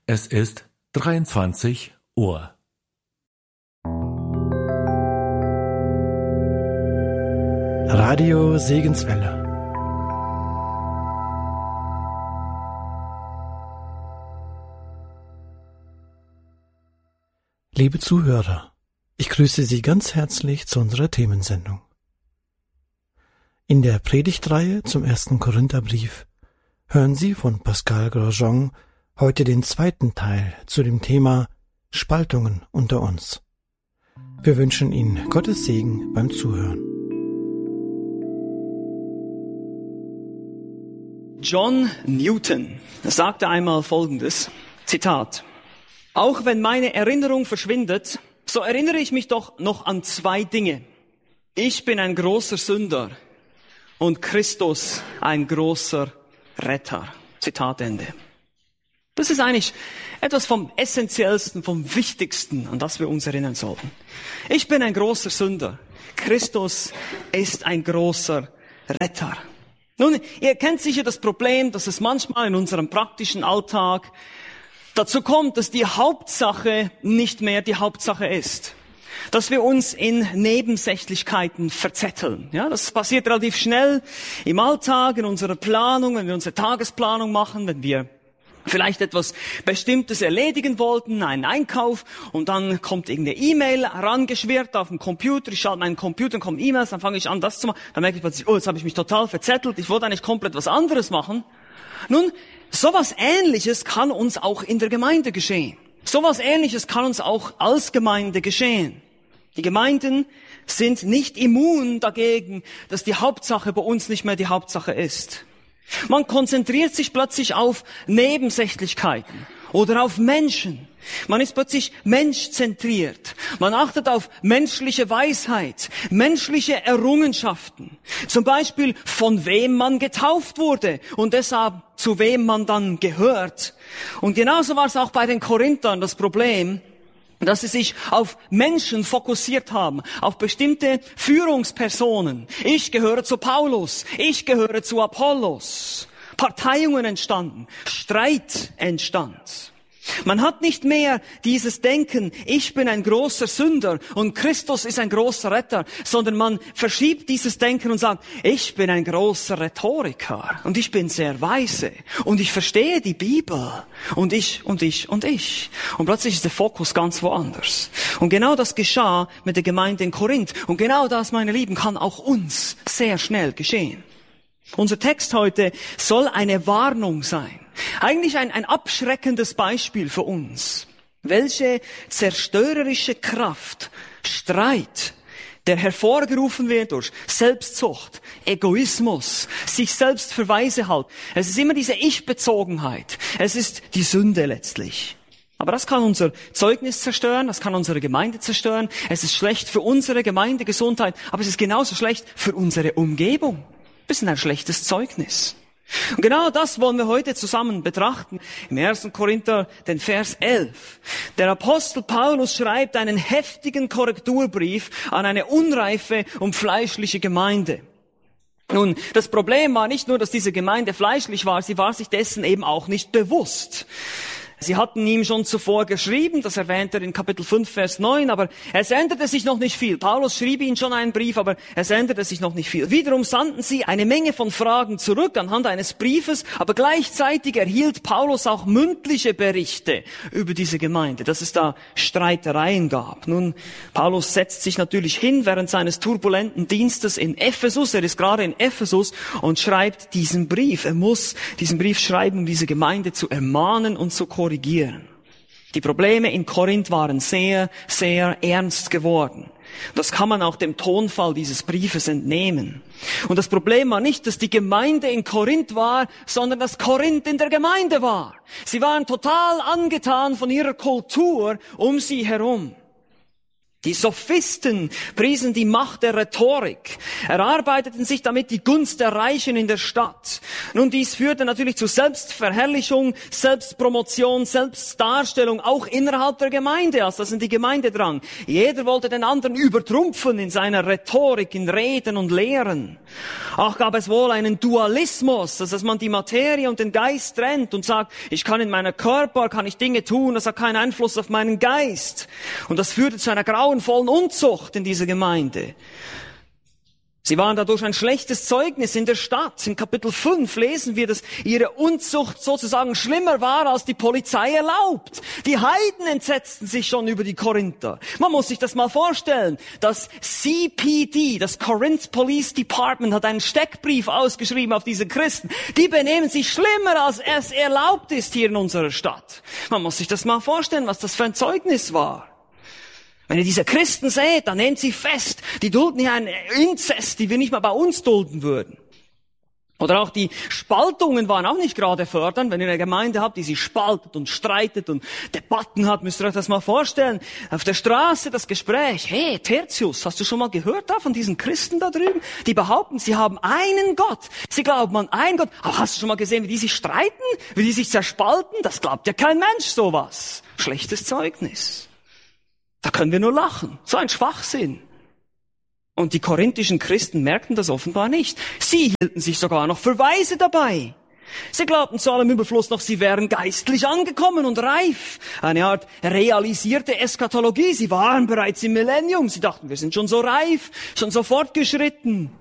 Es ist 23 Uhr. Radio Segenswelle. Liebe Zuhörer, ich grüße Sie ganz herzlich zu unserer Themensendung. In der Predigtreihe zum 1. Korintherbrief hören Sie von Pascal Grosjean heute den zweiten Teil zu dem Thema Spaltungen unter uns. Wir wünschen Ihnen Gottes Segen beim Zuhören. John Newton sagte einmal Folgendes, Zitat: Auch wenn meine Erinnerung verschwindet, so erinnere ich mich doch noch an zwei Dinge. Ich bin ein großer Sünder und Christus ein großer Retter. Zitat Ende. Das ist eigentlich etwas vom Essentiellsten, vom Wichtigsten, an das wir uns erinnern sollten. Ich bin ein großer Sünder. Christus ist ein großer Retter. Nun, ihr kennt sicher das Problem, dass es manchmal in unserem praktischen Alltag dazu kommt, dass die Hauptsache nicht mehr die Hauptsache ist. Dass wir uns in Nebensächlichkeiten verzetteln. Ja, das passiert relativ schnell im Alltag, in unserer Planung, wenn wir unsere Tagesplanung machen, wenn wir vielleicht etwas Bestimmtes erledigen wollten, einen Einkauf, und dann kommt irgendeine E-Mail herangeschwirrt auf dem Computer, ich schalte meinen Computer, dann kommen E-Mails, dann fange ich an, das zu machen, dann merke ich plötzlich, jetzt habe ich mich total verzettelt, ich wollte eigentlich komplett was anderes machen. Nun, sowas Ähnliches kann uns auch in der Gemeinde geschehen. Sowas Ähnliches kann uns auch als Gemeinde geschehen. Die Gemeinden sind nicht immun dagegen, dass die Hauptsache bei uns nicht mehr die Hauptsache ist. Man konzentriert sich plötzlich auf Nebensächlichkeiten oder auf Menschen. Man ist plötzlich menschzentriert. Man achtet auf menschliche Weisheit, menschliche Errungenschaften. Zum Beispiel, von wem man getauft wurde und deshalb zu wem man dann gehört. Und genauso war es auch bei den Korinthern das Problem, dass sie sich auf Menschen fokussiert haben, auf bestimmte Führungspersonen. Ich gehöre zu Paulus, ich gehöre zu Apollos. Parteiungen entstanden, Streit entstand. Man hat nicht mehr dieses Denken, ich bin ein großer Sünder und Christus ist ein großer Retter, sondern man verschiebt dieses Denken und sagt, ich bin ein großer Rhetoriker und ich bin sehr weise und ich verstehe die Bibel und ich. Und plötzlich ist der Fokus ganz woanders. Und genau das geschah mit der Gemeinde in Korinth. Und genau das, meine Lieben, kann auch uns sehr schnell geschehen. Unser Text heute soll eine Warnung sein. Eigentlich ein abschreckendes Beispiel für uns. Welche zerstörerische Kraft, Streit, der hervorgerufen wird durch Selbstsucht, Egoismus, sich selbst für weise halten. Es ist immer diese Ich-Bezogenheit. Es ist die Sünde letztlich. Aber das kann unser Zeugnis zerstören, das kann unsere Gemeinde zerstören. Es ist schlecht für unsere Gemeindegesundheit, aber es ist genauso schlecht für unsere Umgebung. Wir sind ein schlechtes Zeugnis. Und genau das wollen wir heute zusammen betrachten. Im 1. Korinther, den Vers 11. Der Apostel Paulus schreibt einen heftigen Korrekturbrief an eine unreife und fleischliche Gemeinde. Nun, das Problem war nicht nur, dass diese Gemeinde fleischlich war, sie war sich dessen eben auch nicht bewusst. Sie hatten ihm schon zuvor geschrieben, das erwähnt er in Kapitel 5, Vers 9, aber es änderte sich noch nicht viel. Paulus schrieb ihnen schon einen Brief, aber es änderte sich noch nicht viel. Wiederum sandten sie eine Menge von Fragen zurück anhand eines Briefes, aber gleichzeitig erhielt Paulus auch mündliche Berichte über diese Gemeinde, dass es da Streitereien gab. Nun, Paulus setzt sich natürlich hin während seines turbulenten Dienstes in Ephesus, er ist gerade in Ephesus und schreibt diesen Brief. Er muss diesen Brief schreiben, um diese Gemeinde zu ermahnen und zu korrigieren. Die Probleme in Korinth waren sehr, sehr ernst geworden. Das kann man auch dem Tonfall dieses Briefes entnehmen. Und das Problem war nicht, dass die Gemeinde in Korinth war, sondern dass Korinth in der Gemeinde war. Sie waren total angetan von ihrer Kultur um sie herum. Die Sophisten priesen die Macht der Rhetorik, erarbeiteten sich damit die Gunst der Reichen in der Stadt. Nun, dies führte natürlich zu Selbstverherrlichung, Selbstpromotion, Selbstdarstellung, auch innerhalb der Gemeinde, als das in die Gemeinde drang. Jeder wollte den anderen übertrumpfen in seiner Rhetorik, in Reden und Lehren. Auch gab es wohl einen Dualismus, dass man die Materie und den Geist trennt und sagt, ich kann in meinem Körper, kann ich Dinge tun, das hat keinen Einfluss auf meinen Geist. Und das führte zu einer grauenvollen Unzucht in dieser Gemeinde. Sie waren dadurch ein schlechtes Zeugnis in der Stadt. In Kapitel 5 lesen wir, dass ihre Unzucht sozusagen schlimmer war, als die Polizei erlaubt. Die Heiden entsetzten sich schon über die Korinther. Man muss sich das mal vorstellen. Das CPD, das Corinth Police Department, hat einen Steckbrief ausgeschrieben auf diese Christen. Die benehmen sich schlimmer, als es erlaubt ist hier in unserer Stadt. Man muss sich das mal vorstellen, was das für ein Zeugnis war. Wenn ihr diese Christen seht, dann nehmt sie fest. Die dulden hier einen Inzest, die wir nicht mal bei uns dulden würden. Oder auch die Spaltungen waren auch nicht gerade fördernd. Wenn ihr eine Gemeinde habt, die sich spaltet und streitet und Debatten hat, müsst ihr euch das mal vorstellen. Auf der Straße das Gespräch. Hey, Tertius, hast du schon mal gehört da von diesen Christen da drüben? Die behaupten, sie haben einen Gott. Sie glauben an einen Gott. Aber hast du schon mal gesehen, wie die sich streiten? Wie die sich zerspalten? Das glaubt ja kein Mensch sowas. Schlechtes Zeugnis. Da können wir nur lachen. So ein Schwachsinn. Und die korinthischen Christen merkten das offenbar nicht. Sie hielten sich sogar noch für Weise dabei. Sie glaubten zu allem Überfluss noch, sie wären geistlich angekommen und reif. Eine Art realisierte Eschatologie. Sie waren bereits im Millennium. Sie dachten, wir sind schon so reif, schon so fortgeschritten.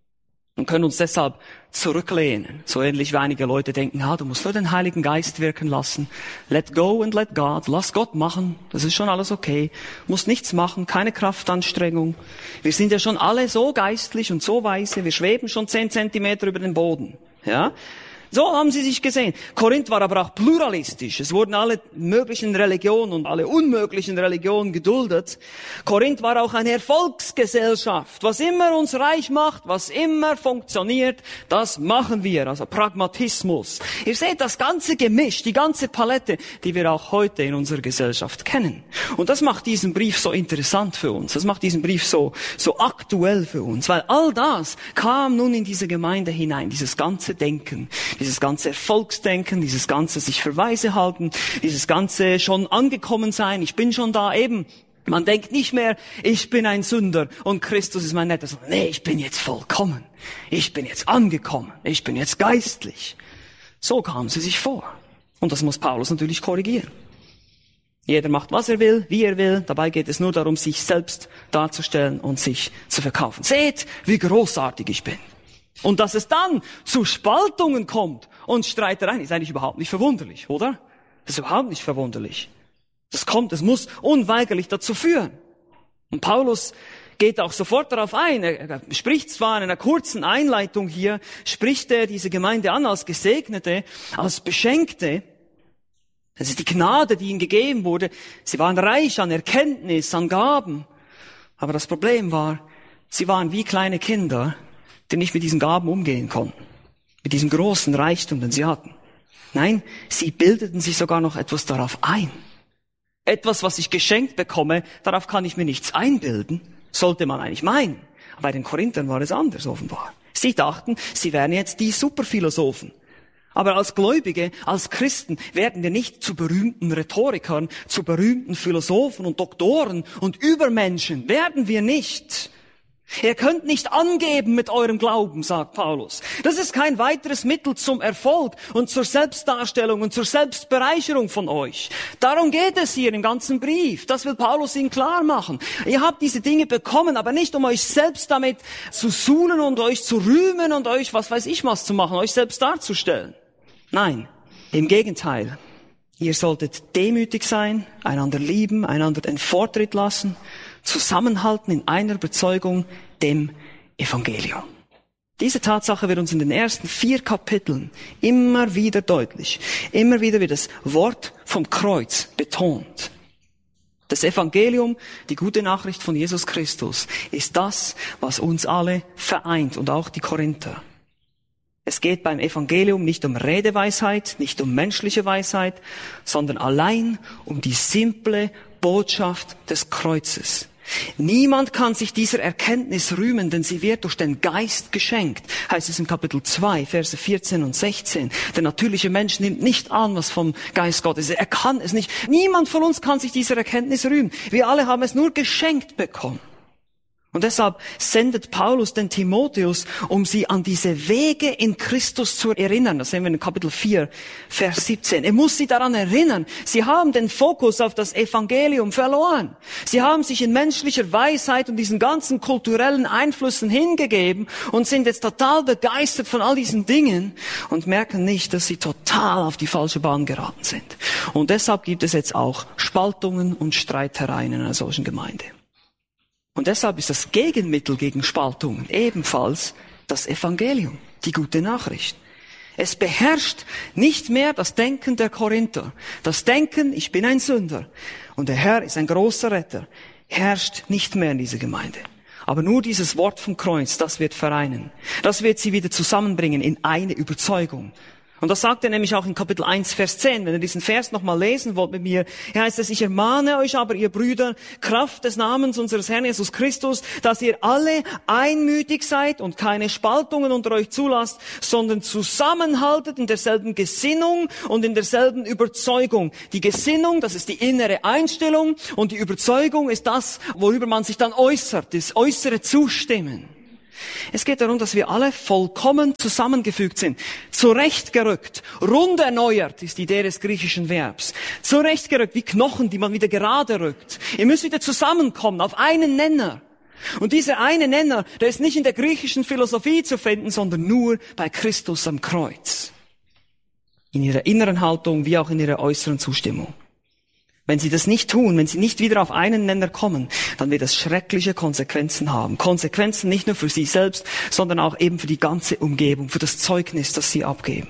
Und können uns deshalb zurücklehnen. So ähnlich wie einige Leute denken, du musst nur den Heiligen Geist wirken lassen. Let go and let God. Lass Gott machen. Das ist schon alles okay. Musst nichts machen. Keine Kraftanstrengung. Wir sind ja schon alle so geistlich und so weise. Wir schweben schon 10 Zentimeter über den Boden. Ja? So haben sie sich gesehen. Korinth war aber auch pluralistisch. Es wurden alle möglichen Religionen und alle unmöglichen Religionen geduldet. Korinth war auch eine Erfolgsgesellschaft. Was immer uns reich macht, was immer funktioniert, das machen wir. Also Pragmatismus. Ihr seht das ganze Gemisch, die ganze Palette, die wir auch heute in unserer Gesellschaft kennen. Und das macht diesen Brief so interessant für uns. Das macht diesen Brief so aktuell für uns. Weil all das kam nun in diese Gemeinde hinein. Dieses ganze Denken. Dieses ganze Erfolgsdenken, dieses ganze sich für weise halten, dieses ganze schon angekommen sein, ich bin schon da eben. Man denkt nicht mehr, ich bin ein Sünder und Christus ist mein Netter, sondern nee, ich bin jetzt vollkommen. Ich bin jetzt angekommen. Ich bin jetzt geistlich. So kamen sie sich vor. Und das muss Paulus natürlich korrigieren. Jeder macht, was er will, wie er will. Dabei geht es nur darum, sich selbst darzustellen und sich zu verkaufen. Seht, wie großartig ich bin. Und dass es dann zu Spaltungen kommt und Streitereien, ist eigentlich überhaupt nicht verwunderlich, oder? Das ist überhaupt nicht verwunderlich. Es muss unweigerlich dazu führen. Und Paulus geht auch sofort darauf ein. Er spricht zwar in einer kurzen Einleitung hier, spricht er diese Gemeinde an als Gesegnete, als Beschenkte. Das ist die Gnade, die ihnen gegeben wurde. Sie waren reich an Erkenntnis, an Gaben. Aber das Problem war, sie waren wie kleine Kinder, die nicht mit diesen Gaben umgehen konnten. Mit diesem großen Reichtum, den sie hatten. Nein, sie bildeten sich sogar noch etwas darauf ein. Etwas, was ich geschenkt bekomme, darauf kann ich mir nichts einbilden. Sollte man eigentlich meinen. Aber bei den Korinthern war es anders offenbar. Sie dachten, sie wären jetzt die Superphilosophen. Aber als Gläubige, als Christen werden wir nicht zu berühmten Rhetorikern, zu berühmten Philosophen und Doktoren und Übermenschen. Werden wir nicht. Ihr könnt nicht angeben mit eurem Glauben, sagt Paulus. Das ist kein weiteres Mittel zum Erfolg und zur Selbstdarstellung und zur Selbstbereicherung von euch. Darum geht es hier im ganzen Brief. Das will Paulus ihnen klar machen. Ihr habt diese Dinge bekommen, aber nicht um euch selbst damit zu suhlen und euch zu rühmen und euch, was weiß ich was zu machen, euch selbst darzustellen. Nein, im Gegenteil. Ihr solltet demütig sein, einander lieben, einander den Vortritt lassen, zusammenhalten in einer Überzeugung, dem Evangelium. Diese Tatsache wird uns in den ersten 4 Kapiteln immer wieder deutlich. Immer wieder wird das Wort vom Kreuz betont. Das Evangelium, die gute Nachricht von Jesus Christus, ist das, was uns alle vereint und auch die Korinther. Es geht beim Evangelium nicht um Redeweisheit, nicht um menschliche Weisheit, sondern allein um die simple Botschaft des Kreuzes. Niemand kann sich dieser Erkenntnis rühmen, denn sie wird durch den Geist geschenkt, heißt es im Kapitel 2, Verse 14 und 16. Der natürliche Mensch nimmt nicht an, was vom Geist Gottes ist. Er kann es nicht. Niemand von uns kann sich dieser Erkenntnis rühmen. Wir alle haben es nur geschenkt bekommen. Und deshalb sendet Paulus den Timotheus, um sie an diese Wege in Christus zu erinnern. Das sehen wir in Kapitel 4, Vers 17. Er muss sie daran erinnern. Sie haben den Fokus auf das Evangelium verloren. Sie haben sich in menschlicher Weisheit und diesen ganzen kulturellen Einflüssen hingegeben und sind jetzt total begeistert von all diesen Dingen und merken nicht, dass sie total auf die falsche Bahn geraten sind. Und deshalb gibt es jetzt auch Spaltungen und Streitereien in einer solchen Gemeinde. Und deshalb ist das Gegenmittel gegen Spaltungen ebenfalls das Evangelium, die gute Nachricht. Es beherrscht nicht mehr das Denken der Korinther. Das Denken, ich bin ein Sünder und der Herr ist ein großer Retter, herrscht nicht mehr in dieser Gemeinde. Aber nur dieses Wort vom Kreuz, das wird vereinen. Das wird sie wieder zusammenbringen in eine Überzeugung. Und das sagt er nämlich auch in Kapitel 1, Vers 10. Wenn ihr diesen Vers nochmal lesen wollt mit mir, hier heißt es, ich ermahne euch aber, ihr Brüder, Kraft des Namens unseres Herrn Jesus Christus, dass ihr alle einmütig seid und keine Spaltungen unter euch zulasst, sondern zusammenhaltet in derselben Gesinnung und in derselben Überzeugung. Die Gesinnung, das ist die innere Einstellung und die Überzeugung ist das, worüber man sich dann äußert, das äußere Zustimmen. Es geht darum, dass wir alle vollkommen zusammengefügt sind, zurechtgerückt, rund erneuert ist die Idee des griechischen Verbs. Zurechtgerückt wie Knochen, die man wieder gerade rückt. Ihr müsst wieder zusammenkommen auf einen Nenner. Und dieser eine Nenner, der ist nicht in der griechischen Philosophie zu finden, sondern nur bei Christus am Kreuz. In ihrer inneren Haltung wie auch in ihrer äußeren Zustimmung. Wenn sie das nicht tun, wenn sie nicht wieder auf einen Nenner kommen, dann wird das schreckliche Konsequenzen haben. Konsequenzen nicht nur für sie selbst, sondern auch eben für die ganze Umgebung, für das Zeugnis, das sie abgeben.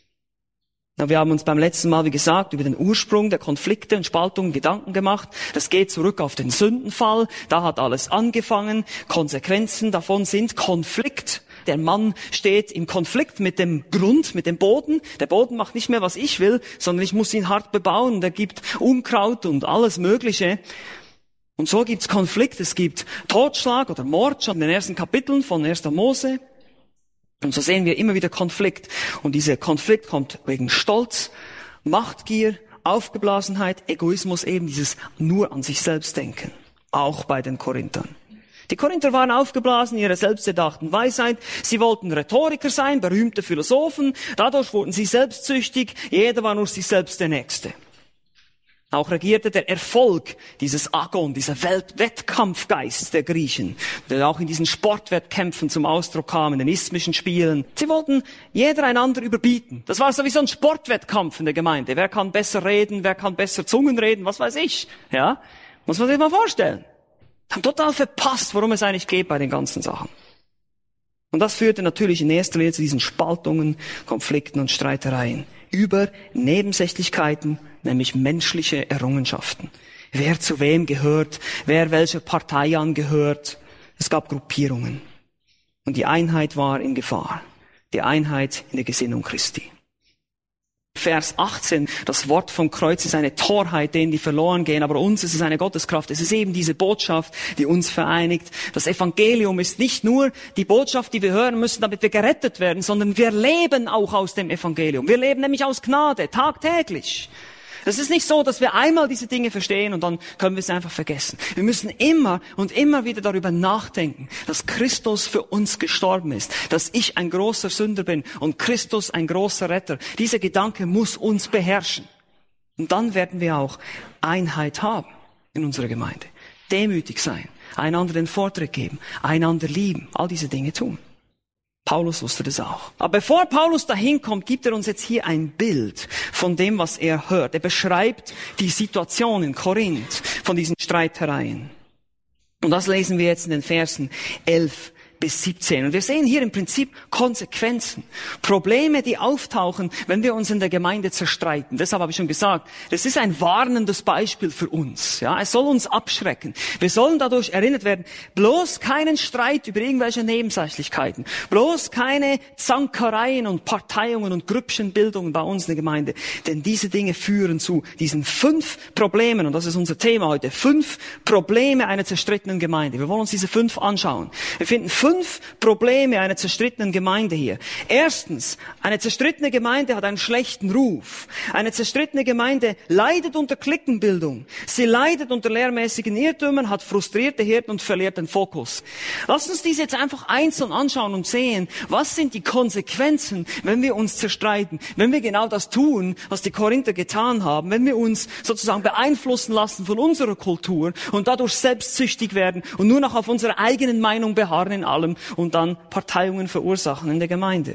Na, wir haben uns beim letzten Mal, wie gesagt, über den Ursprung der Konflikte und Spaltungen Gedanken gemacht. Das geht zurück auf den Sündenfall. Da hat alles angefangen. Konsequenzen davon sind Konflikt. Der Mann steht im Konflikt mit dem Grund, mit dem Boden. Der Boden macht nicht mehr, was ich will, sondern ich muss ihn hart bebauen. Der gibt Unkraut und alles Mögliche. Und so gibt's Konflikt. Es gibt Totschlag oder Mord schon in den ersten Kapiteln von 1. Mose. Und so sehen wir immer wieder Konflikt. Und dieser Konflikt kommt wegen Stolz, Machtgier, Aufgeblasenheit, Egoismus, eben dieses nur an sich selbst denken. Auch bei den Korinthern. Die Korinther waren aufgeblasen in ihrer selbsterdachten Weisheit. Sie wollten Rhetoriker sein, berühmte Philosophen. Dadurch wurden sie selbstsüchtig. Jeder war nur sich selbst der Nächste. Auch regierte der Erfolg, dieses Agon, dieser Wettkampfgeist der Griechen, der auch in diesen Sportwettkämpfen zum Ausdruck kam, in den isthmischen Spielen. Sie wollten jeder einander überbieten. Das war sowieso ein Sportwettkampf in der Gemeinde. Wer kann besser reden, wer kann besser Zungen reden, was weiß ich. Ja, muss man sich mal vorstellen. Haben total verpasst, worum es eigentlich geht bei den ganzen Sachen. Und das führte natürlich in erster Linie zu diesen Spaltungen, Konflikten und Streitereien über Nebensächlichkeiten, nämlich menschliche Errungenschaften. Wer zu wem gehört, wer welcher Partei angehört. Es gab Gruppierungen. Und die Einheit war in Gefahr. Die Einheit in der Gesinnung Christi. Vers 18, das Wort vom Kreuz ist eine Torheit, denen die verloren gehen, aber uns ist es eine Gotteskraft. Es ist eben diese Botschaft, die uns vereinigt. Das Evangelium ist nicht nur die Botschaft, die wir hören müssen, damit wir gerettet werden, sondern wir leben auch aus dem Evangelium. Wir leben nämlich aus Gnade, tagtäglich. Das ist nicht so, dass wir einmal diese Dinge verstehen und dann können wir es einfach vergessen. Wir müssen immer und immer wieder darüber nachdenken, dass Christus für uns gestorben ist, dass ich ein großer Sünder bin und Christus ein großer Retter. Dieser Gedanke muss uns beherrschen. Und dann werden wir auch Einheit haben in unserer Gemeinde. Demütig sein, einander den Vortritt geben, einander lieben, all diese Dinge tun. Paulus wusste das auch. Aber bevor Paulus dahin kommt, gibt er uns jetzt hier ein Bild von dem, was er hört. Er beschreibt die Situation in Korinth von diesen Streitereien. Und das lesen wir jetzt in den Versen 11 bis 17. Und wir sehen hier im Prinzip Konsequenzen. Probleme, die auftauchen, wenn wir uns in der Gemeinde zerstreiten. Deshalb habe ich schon gesagt, das ist ein warnendes Beispiel für uns. Ja, es soll uns abschrecken. Wir sollen dadurch erinnert werden, bloß keinen Streit über irgendwelche Nebensächlichkeiten. Bloß keine Zankereien und Parteiungen und Grüppchenbildungen bei uns in der Gemeinde. Denn diese Dinge führen zu diesen 5 Problemen. Und das ist unser Thema heute. 5 Probleme einer zerstrittenen Gemeinde. Wir wollen uns diese 5 anschauen. Wir finden 5 Probleme einer zerstrittenen Gemeinde hier. Erstens, eine zerstrittene Gemeinde hat einen schlechten Ruf. Eine zerstrittene Gemeinde leidet unter Cliquenbildung. Sie leidet unter lehrmäßigen Irrtümern, hat frustrierte Hirten und verliert den Fokus. Lass uns diese jetzt einfach einzeln anschauen und sehen, was sind die Konsequenzen, wenn wir uns zerstreiten, wenn wir genau das tun, was die Korinther getan haben, wenn wir uns sozusagen beeinflussen lassen von unserer Kultur und dadurch selbstsüchtig werden und nur noch auf unserer eigenen Meinung beharren in allem und dann Parteiungen verursachen in der Gemeinde.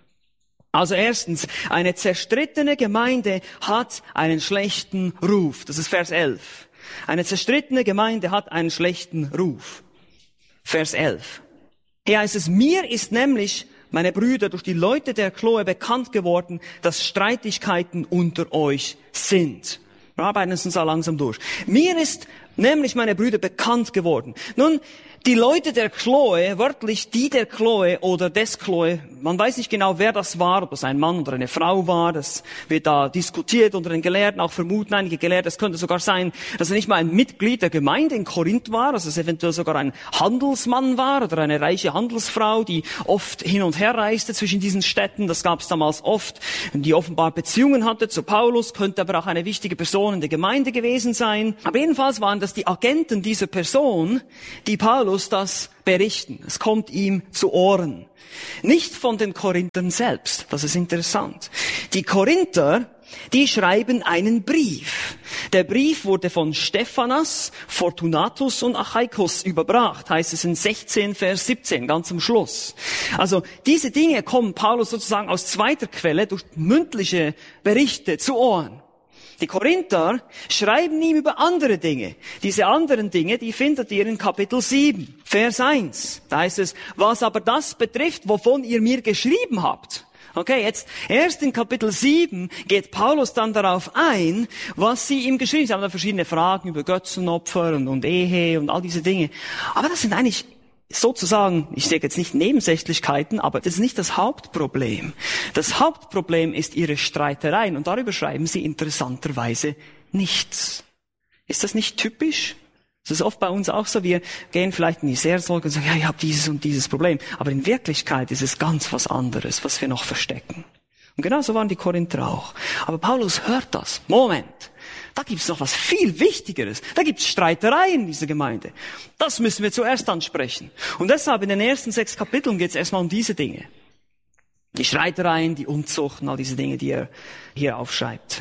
Also erstens, eine zerstrittene Gemeinde hat einen schlechten Ruf. Das ist Vers 11. Eine zerstrittene Gemeinde hat einen schlechten Ruf. Vers 11. Hier heißt es, mir ist nämlich, meine Brüder, durch die Leute der Chloe bekannt geworden, dass Streitigkeiten unter euch sind. Wir arbeiten uns da langsam durch. Mir ist nämlich, meine Brüder, bekannt geworden. Nun, die Leute der Chloe, wörtlich die der Chloe oder des Chloe, man weiß nicht genau, wer das war, ob das ein Mann oder eine Frau war, das wird da diskutiert unter den Gelehrten, auch vermuten einige Gelehrte, es könnte sogar sein, dass er nicht mal ein Mitglied der Gemeinde in Korinth war, dass es eventuell sogar ein Handelsmann war oder eine reiche Handelsfrau, die oft hin und her reiste zwischen diesen Städten, das gab es damals oft, die offenbar Beziehungen hatte zu Paulus, könnte aber auch eine wichtige Person in der Gemeinde gewesen sein. Aber jedenfalls waren das die Agenten dieser Person, die Paulus das berichten. Es kommt ihm zu Ohren. Nicht von den Korinthern selbst. Das ist interessant. Die Korinther, die schreiben einen Brief. Der Brief wurde von Stephanas, Fortunatus und Achaikos überbracht, heißt es in 16, Vers 17, ganz am Schluss. Also diese Dinge kommen Paulus sozusagen aus zweiter Quelle durch mündliche Berichte zu Ohren. Die Korinther schreiben ihm über andere Dinge. Diese anderen Dinge, die findet ihr in Kapitel 7, Vers 1. Da heißt es, was aber das betrifft, wovon ihr mir geschrieben habt. Okay, jetzt erst in Kapitel 7 geht Paulus dann darauf ein, was sie ihm geschrieben haben. Sie haben da verschiedene Fragen über Götzenopfer und Ehe und all diese Dinge. Aber das sind eigentlich sozusagen, ich sage jetzt nicht Nebensächlichkeiten, aber das ist nicht das Hauptproblem. Das Hauptproblem ist ihre Streitereien und darüber schreiben sie interessanterweise nichts. Ist das nicht typisch? Das ist oft bei uns auch so, wir gehen vielleicht in die Seelsorge und sagen, ja, ich habe dieses und dieses Problem. Aber in Wirklichkeit ist es ganz was anderes, was wir noch verstecken. Und genauso waren die Korinther auch. Aber Paulus hört das. Moment. Da gibt's noch was viel Wichtigeres. Da gibt's Streitereien in dieser Gemeinde. Das müssen wir zuerst ansprechen. Und deshalb in den ersten 6 Kapiteln geht's erstmal um diese Dinge. Die Streitereien, die Unzucht und all diese Dinge, die er hier aufschreibt.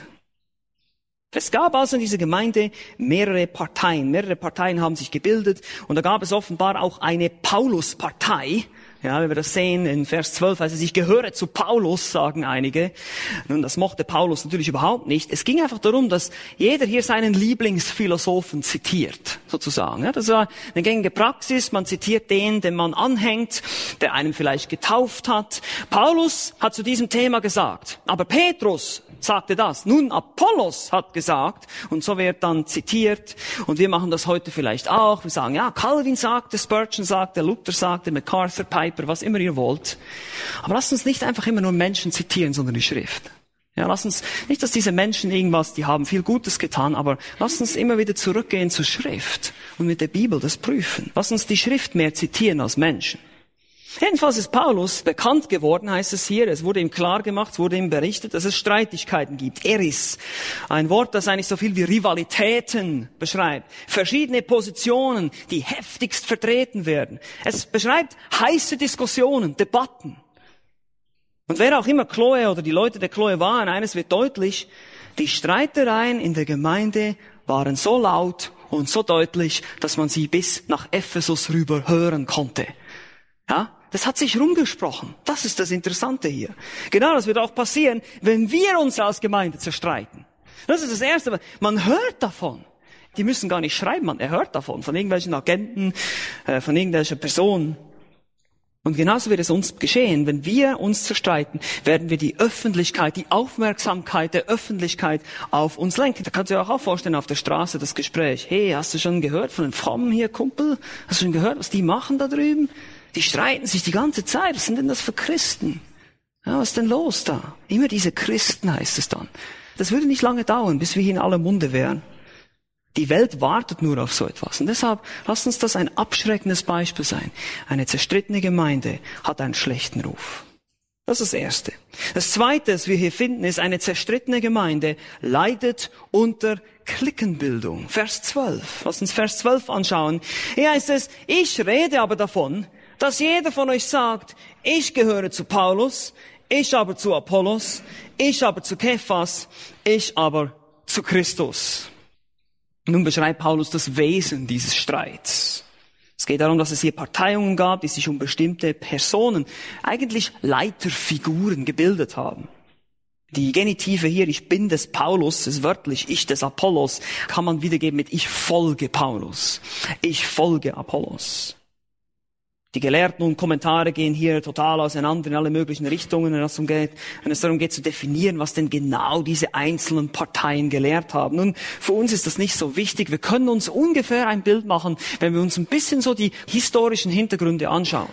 Es gab also in dieser Gemeinde mehrere Parteien. Mehrere Parteien haben sich gebildet. Und da gab es offenbar auch eine Paulus-Partei. Ja, wie wir das sehen in Vers 12, also ich gehöre zu Paulus, sagen einige. Nun, das mochte Paulus natürlich überhaupt nicht. Es ging einfach darum, dass jeder hier seinen Lieblingsphilosophen zitiert, sozusagen. Ja, das war eine gängige Praxis. Man zitiert den, den man anhängt, der einem vielleicht getauft hat. Paulus hat zu diesem Thema gesagt, aber Petrus sagte das. Nun, Apollos hat gesagt, und so wird dann zitiert, und wir machen das heute vielleicht auch. Wir sagen, ja, Calvin sagte, Spurgeon sagte, Luther sagte, MacArthur, Piper, was immer ihr wollt. Aber lasst uns nicht einfach immer nur Menschen zitieren, sondern die Schrift. Ja, lasst uns nicht, dass diese Menschen irgendwas, die haben viel Gutes getan, aber lasst uns immer wieder zurückgehen zur Schrift und mit der Bibel das prüfen. Lasst uns die Schrift mehr zitieren als Menschen. Jedenfalls ist Paulus bekannt geworden, heißt es hier, es wurde ihm klar gemacht, es wurde ihm berichtet, dass es Streitigkeiten gibt. Eris, ein Wort, das eigentlich so viel wie Rivalitäten beschreibt. Verschiedene Positionen, die heftigst vertreten werden. Es beschreibt heiße Diskussionen, Debatten. Und wer auch immer Chloe oder die Leute der Chloe waren, eines wird deutlich, die Streitereien in der Gemeinde waren so laut und so deutlich, dass man sie bis nach Ephesus rüber hören konnte. Ja? Das hat sich rumgesprochen. Das ist das Interessante hier. Genau das wird auch passieren, wenn wir uns als Gemeinde zerstreiten. Das ist das Erste. Man hört davon. Die müssen gar nicht schreiben, man hört davon. Von irgendwelchen Agenten, von irgendwelchen Personen. Und genauso wird es uns geschehen. Wenn wir uns zerstreiten, werden wir die Öffentlichkeit, die Aufmerksamkeit der Öffentlichkeit auf uns lenken. Da kannst du dir auch vorstellen, auf der Straße das Gespräch. Hey, hast du schon gehört von den Frommen hier, Kumpel? Hast du schon gehört, was die machen da drüben? Die streiten sich die ganze Zeit. Was sind denn das für Christen? Ja, was ist denn los da? Immer diese Christen heißt es dann. Das würde nicht lange dauern, bis wir hier in aller Munde wären. Die Welt wartet nur auf so etwas. Und deshalb lasst uns das ein abschreckendes Beispiel sein. Eine zerstrittene Gemeinde hat einen schlechten Ruf. Das ist das Erste. Das Zweite, das wir hier finden, ist, eine zerstrittene Gemeinde leidet unter Cliquenbildung. Vers 12. Lasst uns Vers 12 anschauen. Hier heißt es, ich rede aber davon, dass jeder von euch sagt, ich gehöre zu Paulus, ich aber zu Apollos, ich aber zu Kephas, ich aber zu Christus. Nun beschreibt Paulus das Wesen dieses Streits. Es geht darum, dass es hier Parteiungen gab, die sich um bestimmte Personen, eigentlich Leiterfiguren, gebildet haben. Die Genitive hier, ich bin des Paulus, ist wörtlich ich des Apollos, kann man wiedergeben mit ich folge Paulus, ich folge Apollos. Die Gelehrten und Kommentare gehen hier total auseinander in alle möglichen Richtungen, wenn es darum geht zu definieren, was denn genau diese einzelnen Parteien gelehrt haben. Nun, für uns ist das nicht so wichtig. Wir können uns ungefähr ein Bild machen, wenn wir uns ein bisschen so die historischen Hintergründe anschauen.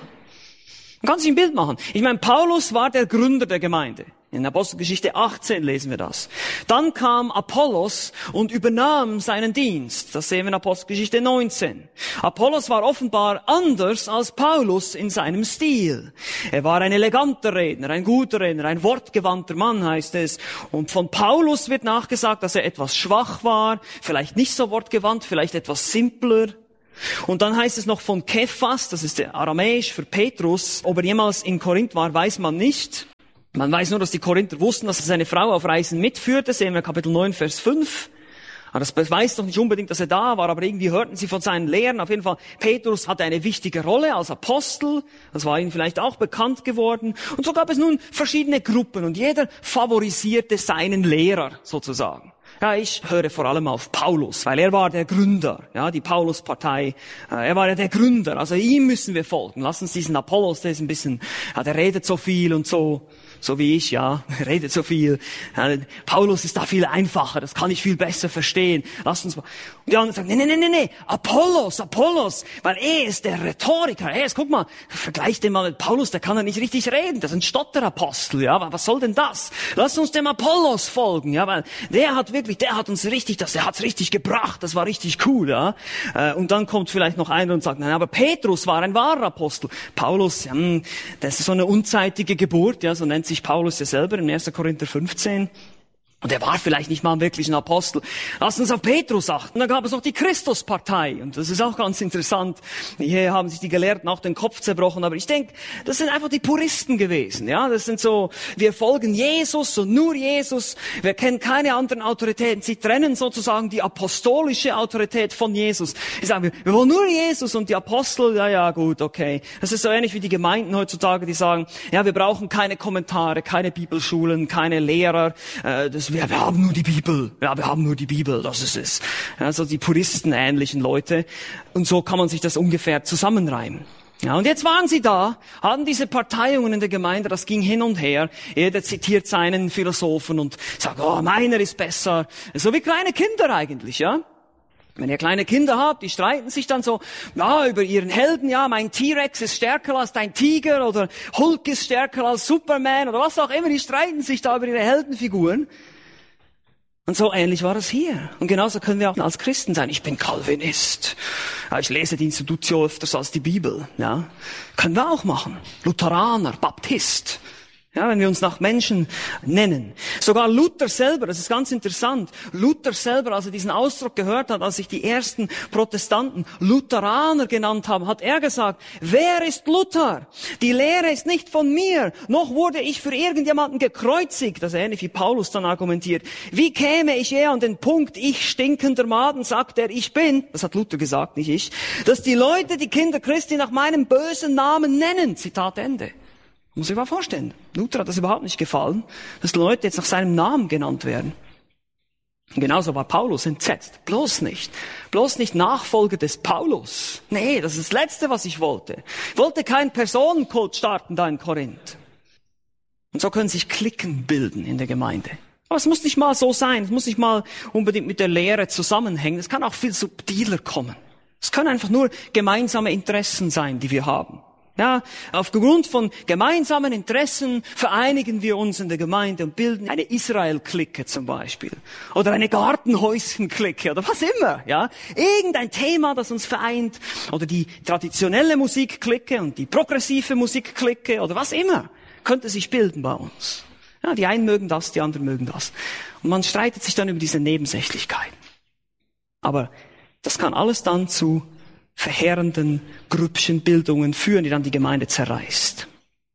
Man kann sich ein Bild machen. Ich meine, Paulus war der Gründer der Gemeinde. In Apostelgeschichte 18 lesen wir das. Dann kam Apollos und übernahm seinen Dienst. Das sehen wir in Apostelgeschichte 19. Apollos war offenbar anders als Paulus in seinem Stil. Er war ein eleganter Redner, ein guter Redner, ein wortgewandter Mann heißt es. Und von Paulus wird nachgesagt, dass er etwas schwach war, vielleicht nicht so wortgewandt, vielleicht etwas simpler. Und dann heißt es noch von Kephas, das ist der Aramäisch für Petrus. Ob er jemals in Korinth war, weiß man nicht. Man weiß nur, dass die Korinther wussten, dass er seine Frau auf Reisen mitführte, sehen wir Kapitel 9, Vers 5. Aber das beweist doch nicht unbedingt, dass er da war, aber irgendwie hörten sie von seinen Lehren. Auf jeden Fall, Petrus hatte eine wichtige Rolle als Apostel, das war ihnen vielleicht auch bekannt geworden. Und so gab es nun verschiedene Gruppen und jeder favorisierte seinen Lehrer sozusagen. Ja, ich höre vor allem auf Paulus, weil er war der Gründer, ja, die Paulus-Partei. Er war ja der Gründer, also ihm müssen wir folgen. Lass uns diesen Apollos, der ist ein bisschen, ja, der redet so viel und so wie ich, ja, redet so viel. Ja, Paulus ist da viel einfacher, das kann ich viel besser verstehen. Lass uns mal. Und die anderen sagen, nee, Apollos, weil er ist der Rhetoriker. Guck mal, vergleich den mal mit Paulus, der kann ja nicht richtig reden, das ist ein Stotterapostel, ja, was soll denn das? Lass uns dem Apollos folgen, ja, weil der hat's richtig gebracht, das war richtig cool, ja. Und dann kommt vielleicht noch einer und sagt, nein, aber Petrus war ein wahrer Apostel. Paulus, ja, das ist so eine unzeitige Geburt, ja, so nennt sich Paulus ja selber in 1. Korinther 15. Und er war vielleicht nicht mal wirklich ein Apostel. Lass uns auf Petrus achten. Dann gab es noch die Christuspartei. Und das ist auch ganz interessant. Hier haben sich die Gelehrten auch den Kopf zerbrochen. Aber ich denke, das sind einfach die Puristen gewesen. Ja, das sind so, wir folgen Jesus und nur Jesus. Wir kennen keine anderen Autoritäten. Sie trennen sozusagen die apostolische Autorität von Jesus. Sie sagen, wir wollen nur Jesus und die Apostel, ja, gut, okay. Das ist so ähnlich wie die Gemeinden heutzutage, die sagen, ja, wir brauchen keine Kommentare, keine Bibelschulen, keine Lehrer, wir haben nur die Bibel. Ja, wir haben nur die Bibel, das ist es. Also die Puristen-ähnlichen Leute. Und so kann man sich das ungefähr zusammenreimen. Ja, und jetzt waren sie da, hatten diese Parteiungen in der Gemeinde, das ging hin und her. Jeder zitiert seinen Philosophen und sagt, oh, meiner ist besser. So wie kleine Kinder eigentlich, ja. Wenn ihr kleine Kinder habt, die streiten sich dann so, ja, über ihren Helden, ja, mein T-Rex ist stärker als dein Tiger oder Hulk ist stärker als Superman oder was auch immer, die streiten sich da über ihre Heldenfiguren. Und so ähnlich war es hier. Und genauso können wir auch als Christen sein. Ich bin Calvinist. Ja, ich lese die Institutio öfters als die Bibel. Ja, können wir auch machen. Lutheraner, Baptist. Ja, wenn wir uns nach Menschen nennen. Sogar Luther selber, das ist ganz interessant. Luther selber, als er diesen Ausdruck gehört hat, als sich die ersten Protestanten Lutheraner genannt haben, hat er gesagt, wer ist Luther? Die Lehre ist nicht von mir, noch wurde ich für irgendjemanden gekreuzigt. Das ist ähnlich wie Paulus dann argumentiert. Wie käme ich eher an den Punkt, ich stinkender Maden, sagt er, ich bin, das hat Luther gesagt, nicht ich, dass die Leute die Kinder Christi nach meinem bösen Namen nennen. Zitat Ende. Muss ich mal vorstellen. Luther hat das überhaupt nicht gefallen, dass Leute jetzt nach seinem Namen genannt werden. Genauso war Paulus entsetzt. Bloß nicht Nachfolger des Paulus. Nee, das ist das Letzte, was ich wollte. Ich wollte keinen Personenkult starten da in Korinth. Und so können sich Cliquen bilden in der Gemeinde. Aber es muss nicht mal so sein. Es muss nicht mal unbedingt mit der Lehre zusammenhängen. Es kann auch viel subtiler kommen. Es können einfach nur gemeinsame Interessen sein, die wir haben. Ja, aufgrund von gemeinsamen Interessen vereinigen wir uns in der Gemeinde und bilden eine Israel-Clique zum Beispiel. Oder eine Gartenhäuschen-Clique oder was immer, ja. Irgendein Thema, das uns vereint. Oder die traditionelle Musik-Clique und die progressive Musik-Clique oder was immer. Könnte sich bilden bei uns. Ja, die einen mögen das, die anderen mögen das. Und man streitet sich dann über diese Nebensächlichkeiten. Aber das kann alles dann zu verheerenden Grüppchenbildungen führen, die dann die Gemeinde zerreißt.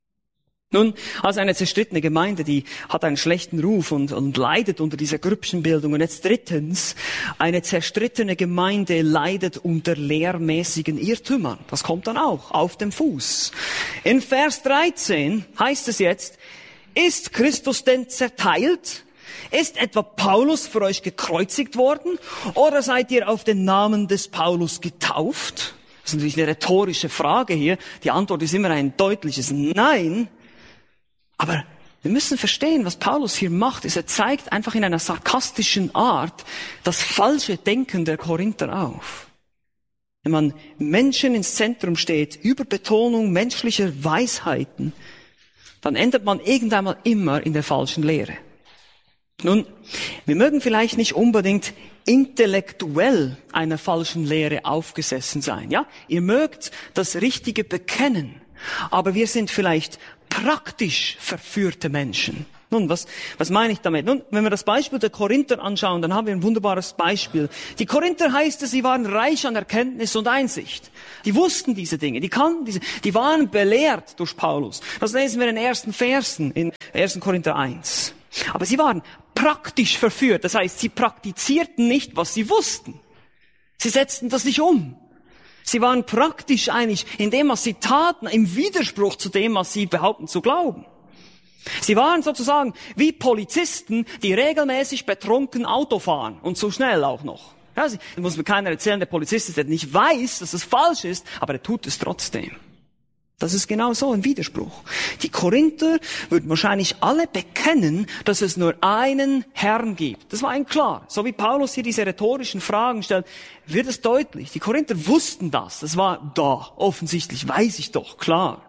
Nun, also eine zerstrittene Gemeinde, die hat einen schlechten Ruf und leidet unter dieser Grüppchenbildung. Und jetzt drittens, eine zerstrittene Gemeinde leidet unter lehrmäßigen Irrtümern. Das kommt dann auch auf dem Fuß. In Vers 13 heißt es jetzt, ist Christus denn zerteilt? Ist etwa Paulus für euch gekreuzigt worden? Oder seid ihr auf den Namen des Paulus getauft? Das ist natürlich eine rhetorische Frage hier. Die Antwort ist immer ein deutliches Nein. Aber wir müssen verstehen, was Paulus hier macht, ist, er zeigt einfach in einer sarkastischen Art das falsche Denken der Korinther auf. Wenn man Menschen ins Zentrum steht, Überbetonung menschlicher Weisheiten, dann endet man irgendwann mal immer in der falschen Lehre. Nun, wir mögen vielleicht nicht unbedingt intellektuell einer falschen Lehre aufgesessen sein, ja? Ihr mögt das Richtige bekennen, aber wir sind vielleicht praktisch verführte Menschen. Nun, was meine ich damit? Nun, wenn wir das Beispiel der Korinther anschauen, dann haben wir ein wunderbares Beispiel. Die Korinther heißt es, sie waren reich an Erkenntnis und Einsicht. Die wussten diese Dinge, die kannten die waren belehrt durch Paulus. Das lesen wir in den ersten Versen in 1. Korinther 1. Aber sie waren praktisch verführt. Das heißt, sie praktizierten nicht, was sie wussten. Sie setzten das nicht um. Sie waren praktisch eigentlich in dem, was sie taten, im Widerspruch zu dem, was sie behaupten zu glauben. Sie waren sozusagen wie Polizisten, die regelmäßig betrunken Auto fahren und so schnell auch noch. Ja, muss mir keiner erzählen, der Polizist ist, der nicht weiß, dass es falsch ist, aber er tut es trotzdem. Das ist genau so ein Widerspruch. Die Korinther würden wahrscheinlich alle bekennen, dass es nur einen Herrn gibt. Das war ihnen klar. So wie Paulus hier diese rhetorischen Fragen stellt, wird es deutlich. Die Korinther wussten das. Das war da. Offensichtlich, weiß ich doch, klar.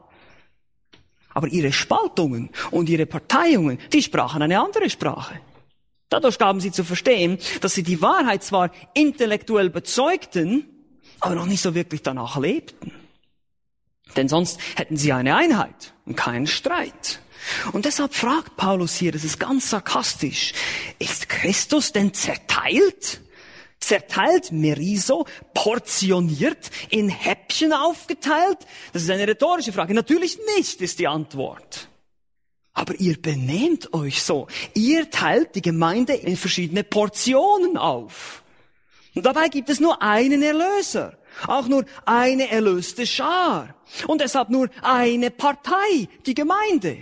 Aber ihre Spaltungen und ihre Parteiungen, die sprachen eine andere Sprache. Dadurch gaben sie zu verstehen, dass sie die Wahrheit zwar intellektuell bezeugten, aber noch nicht so wirklich danach lebten. Denn sonst hätten sie eine Einheit und keinen Streit. Und deshalb fragt Paulus hier, das ist ganz sarkastisch, ist Christus denn zerteilt? Zerteilt, meriso, portioniert, in Häppchen aufgeteilt? Das ist eine rhetorische Frage. Natürlich nicht, ist die Antwort. Aber ihr benehmt euch so. Ihr teilt die Gemeinde in verschiedene Portionen auf. Und dabei gibt es nur einen Erlöser. Auch nur eine erlöste Schar. Und deshalb nur eine Partei, die Gemeinde.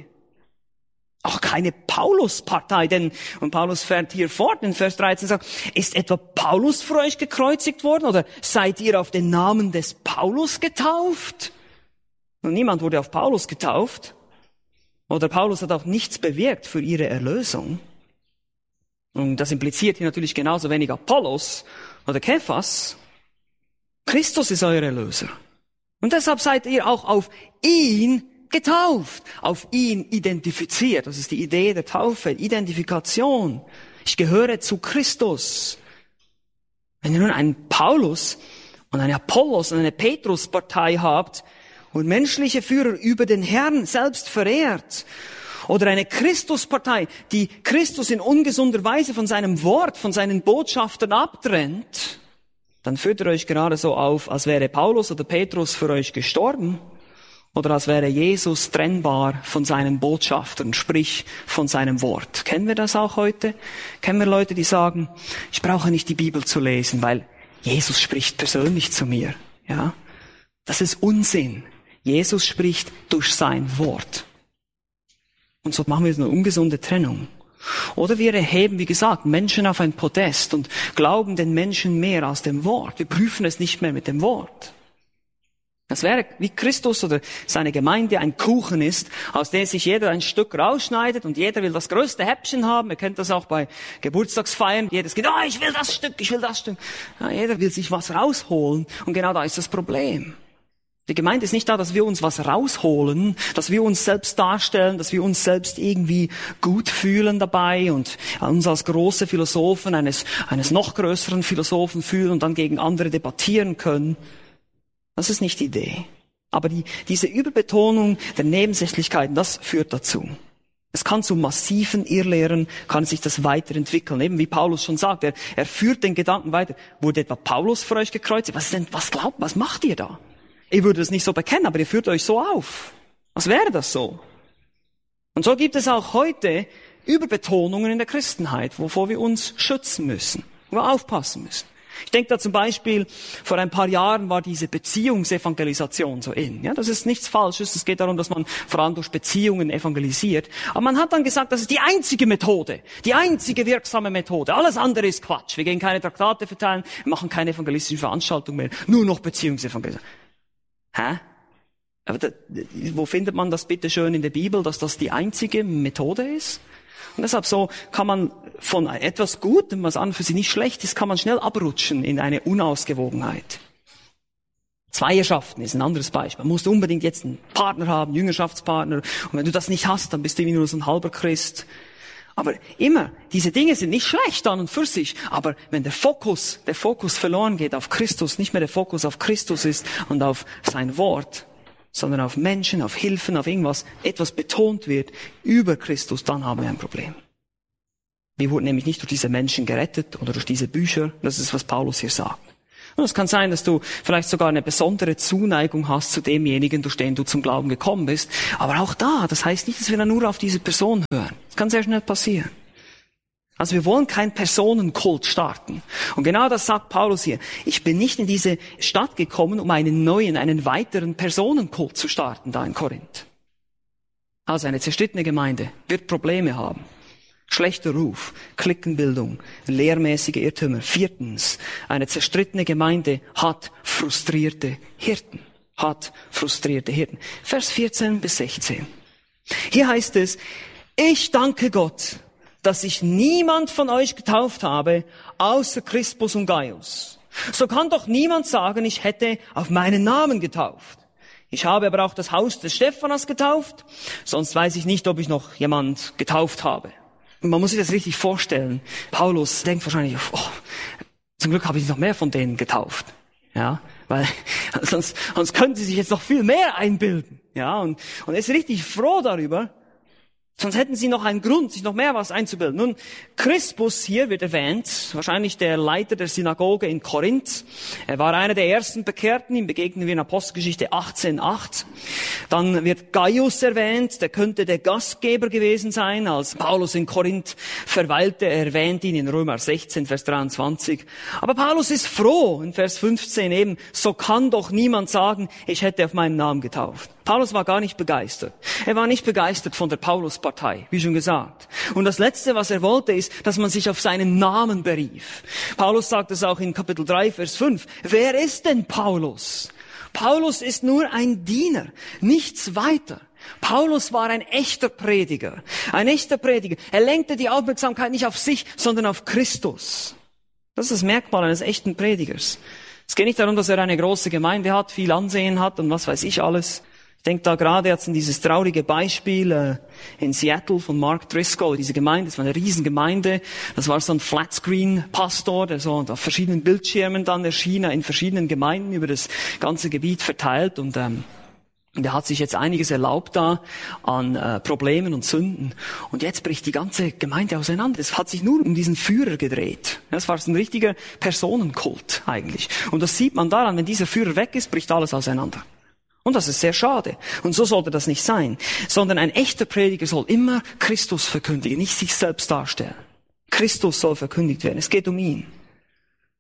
Auch keine Paulus-Partei, denn, und Paulus fährt hier fort in Vers 13, sagt, ist etwa Paulus für euch gekreuzigt worden? Oder seid ihr auf den Namen des Paulus getauft? Und niemand wurde auf Paulus getauft. Oder Paulus hat auch nichts bewirkt für ihre Erlösung. Und das impliziert hier natürlich genauso wenig Apollos oder Kephas. Christus ist euer Erlöser. Und deshalb seid ihr auch auf ihn getauft, auf ihn identifiziert. Das ist die Idee der Taufe, Identifikation. Ich gehöre zu Christus. Wenn ihr nun einen Paulus und einen Apollos und eine Petrus-Partei habt und menschliche Führer über den Herrn selbst verehrt, oder eine Christus-Partei, die Christus in ungesunder Weise von seinem Wort, von seinen Botschaftern abtrennt, dann führt ihr euch gerade so auf, als wäre Paulus oder Petrus für euch gestorben oder als wäre Jesus trennbar von seinen Botschaftern, sprich von seinem Wort. Kennen wir das auch heute? Kennen wir Leute, die sagen, ich brauche nicht die Bibel zu lesen, weil Jesus spricht persönlich zu mir. Ja, das ist Unsinn. Jesus spricht durch sein Wort. Und so machen wir eine ungesunde Trennung. Oder wir erheben, wie gesagt, Menschen auf ein Podest und glauben den Menschen mehr als dem Wort. Wir prüfen es nicht mehr mit dem Wort. Das wäre wie Christus oder seine Gemeinde ein Kuchen ist, aus dem sich jeder ein Stück rausschneidet und jeder will das größte Häppchen haben. Ihr kennt das auch bei Geburtstagsfeiern. Jedes geht, ich will das Stück, ich will das Stück. Ja, jeder will sich was rausholen und genau da ist das Problem. Die Gemeinde ist nicht da, dass wir uns was rausholen, dass wir uns selbst darstellen, dass wir uns selbst irgendwie gut fühlen dabei und uns als große Philosophen eines noch größeren Philosophen fühlen und dann gegen andere debattieren können. Das ist nicht die Idee. Aber diese Überbetonung der Nebensächlichkeiten, das führt dazu. Es kann zu massiven Irrlehren, kann sich das weiterentwickeln. Eben wie Paulus schon sagt, er führt den Gedanken weiter. Wurde etwa Paulus für euch gekreuzigt? Was macht ihr da? Ihr würdet es nicht so bekennen, aber ihr führt euch so auf. Was wäre das so? Und so gibt es auch heute Überbetonungen in der Christenheit, wovor wir uns schützen müssen, wo wir aufpassen müssen. Ich denke da zum Beispiel, vor ein paar Jahren war diese Beziehungsevangelisation so in. Ja, das ist nichts Falsches. Es geht darum, dass man vor allem durch Beziehungen evangelisiert. Aber man hat dann gesagt, das ist die einzige Methode, die einzige wirksame Methode. Alles andere ist Quatsch. Wir gehen keine Traktate verteilen, wir machen keine evangelistischen Veranstaltungen mehr, nur noch Beziehungsevangelisation. Hä? Aber wo findet man das bitte schön in der Bibel, dass das die einzige Methode ist? Und deshalb so kann man von etwas Gutem, was an und für sich nicht schlecht ist, kann man schnell abrutschen in eine Unausgewogenheit. Zweierschaften ist ein anderes Beispiel. Man muss unbedingt jetzt einen Partner haben, einen Jüngerschaftspartner. Und wenn du das nicht hast, dann bist du irgendwie nur so ein halber Christ. Aber immer, diese Dinge sind nicht schlecht an und für sich. Aber wenn der Fokus verloren geht auf Christus, nicht mehr der Fokus auf Christus ist und auf sein Wort, sondern auf Menschen, auf Hilfen, auf irgendwas, etwas betont wird über Christus, dann haben wir ein Problem. Wir wurden nämlich nicht durch diese Menschen gerettet oder durch diese Bücher. Das ist, was Paulus hier sagt. Und es kann sein, dass du vielleicht sogar eine besondere Zuneigung hast zu demjenigen, durch den du zum Glauben gekommen bist. Aber auch da, das heißt nicht, dass wir dann nur auf diese Person hören. Das kann sehr schnell passieren. Also wir wollen keinen Personenkult starten. Und genau das sagt Paulus hier. Ich bin nicht in diese Stadt gekommen, um einen weiteren Personenkult zu starten, da in Korinth. Also eine zerstrittene Gemeinde wird Probleme haben. Schlechter Ruf, Cliquenbildung, lehrmäßige Irrtümer. 4. Eine zerstrittene Gemeinde hat frustrierte Hirten. Vers 14 bis 16. Hier heißt es, ich danke Gott, dass ich niemand von euch getauft habe, außer Crispus und Gaius. So kann doch niemand sagen, ich hätte auf meinen Namen getauft. Ich habe aber auch das Haus des Stephanas getauft, sonst weiß ich nicht, ob ich noch jemand getauft habe. Und man muss sich das richtig vorstellen. Paulus denkt wahrscheinlich, zum Glück habe ich noch mehr von denen getauft. Ja, weil sonst könnten sie sich jetzt noch viel mehr einbilden. Ja, und er ist richtig froh darüber. Sonst hätten sie noch einen Grund, sich noch mehr was einzubilden. Nun, Crispus hier wird erwähnt, wahrscheinlich der Leiter der Synagoge in Korinth. Er war einer der ersten Bekehrten, ihm begegnen wir in Apostelgeschichte 18,8. Dann wird Gaius erwähnt, der könnte der Gastgeber gewesen sein, als Paulus in Korinth verweilte. Er erwähnt ihn in Römer 16, Vers 23. Aber Paulus ist froh, in Vers 15 eben, so kann doch niemand sagen, ich hätte auf meinen Namen getauft. Paulus war gar nicht begeistert. Er war nicht begeistert von der Pauluspartei, wie schon gesagt. Und das Letzte, was er wollte, ist, dass man sich auf seinen Namen berief. Paulus sagt es auch in Kapitel 3, Vers 5. Wer ist denn Paulus? Paulus ist nur ein Diener, nichts weiter. Paulus war ein echter Prediger. Ein echter Prediger. Er lenkte die Aufmerksamkeit nicht auf sich, sondern auf Christus. Das ist das Merkmal eines echten Predigers. Es geht nicht darum, dass er eine große Gemeinde hat, viel Ansehen hat und was weiß ich alles. Ich denke da gerade jetzt an dieses traurige Beispiel in Seattle von Mark Driscoll, diese Gemeinde, das war eine Riesengemeinde, das war so ein Flatscreen-Pastor, der so auf verschiedenen Bildschirmen dann erschien, in verschiedenen Gemeinden über das ganze Gebiet verteilt und der hat sich jetzt einiges erlaubt da an Problemen und Sünden. Und jetzt bricht die ganze Gemeinde auseinander. Es hat sich nur um diesen Führer gedreht. Das war so ein richtiger Personenkult eigentlich. Und das sieht man daran, wenn dieser Führer weg ist, bricht alles auseinander. Und das ist sehr schade. Und so sollte das nicht sein. Sondern ein echter Prediger soll immer Christus verkündigen, nicht sich selbst darstellen. Christus soll verkündigt werden. Es geht um ihn.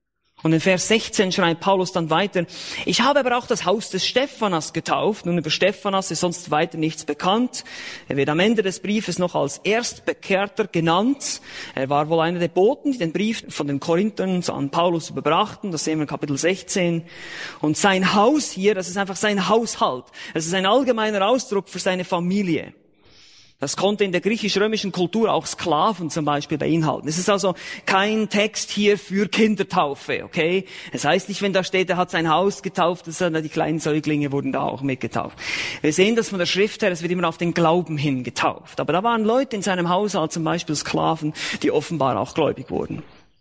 Und in Vers 16 schreibt Paulus dann weiter, ich habe aber auch das Haus des Stephanas getauft. Nun, über Stephanas ist sonst weiter nichts bekannt. Er wird am Ende des Briefes noch als Erstbekehrter genannt. Er war wohl einer der Boten, die den Brief von den Korinthern an Paulus überbrachten. Das sehen wir in Kapitel 16. Und sein Haus hier, das ist einfach sein Haushalt. Das ist ein allgemeiner Ausdruck für seine Familie. Das konnte in der griechisch-römischen Kultur auch Sklaven zum Beispiel beinhalten. Es ist also kein Text hier für Kindertaufe, okay? Es heißt nicht, wenn da steht, er hat sein Haus getauft, sondern die kleinen Säuglinge wurden da auch mitgetauft. Wir sehen das von der Schrift her, es wird immer auf den Glauben hin getauft. Aber da waren Leute in seinem Haushalt, zum Beispiel Sklaven, die offenbar auch gläubig wurden.